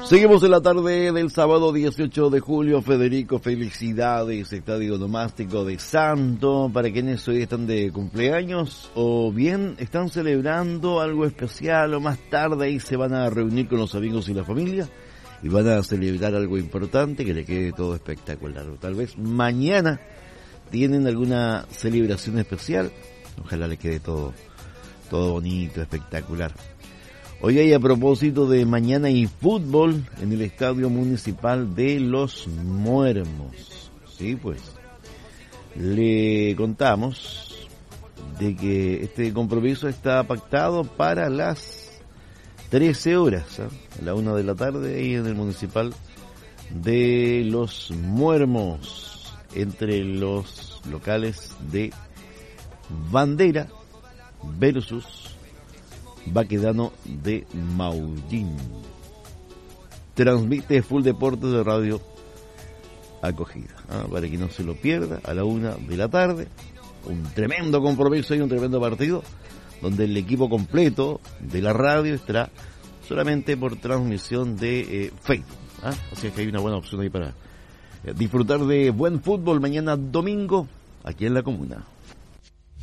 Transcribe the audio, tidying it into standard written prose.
Seguimos en la tarde del sábado 18 de julio. Federico, felicidades. Estadio Domástico de Santo. Para quienes hoy están de cumpleaños o bien están celebrando algo especial o más tarde ahí se van a reunir con los amigos y la familia y van a celebrar algo importante, que le quede todo espectacular. O tal vez mañana tienen alguna celebración especial. Ojalá le quede todo bonito, espectacular. Hoy hay, a propósito de mañana, y fútbol en el Estadio Municipal de Los Muermos. Sí, pues, le contamos de que este compromiso está pactado para las 13 horas, a la 1 de la tarde, ahí en el Municipal de Los Muermos, entre los locales de Bandera versus Baquedano de Maullín. Transmite Full Deportes de Radio Acogida, para que no se lo pierda, a la 1 de la tarde. Un tremendo compromiso y un tremendo partido, donde el equipo completo de la radio estará solamente por transmisión de Facebook. Así es que hay una buena opción ahí para disfrutar de buen fútbol mañana domingo aquí en la comuna.